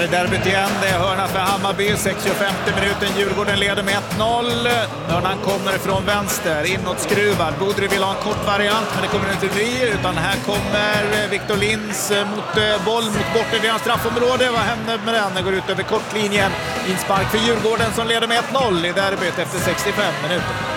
är derbyt igen, det är hörna för Hammarby, 65 minuten, Djurgården leder med 1-0. Hörnan kommer från vänster, inåtskruvad. Bodri vill ha en kort variant, men det kommer inte bli, utan här kommer Victor Lins mot boll mot bortre straffområde. Vad händer med den? Den går ut över kortlinjen. Inspark för Djurgården som leder med 1-0 i derbyt efter 65 minuter.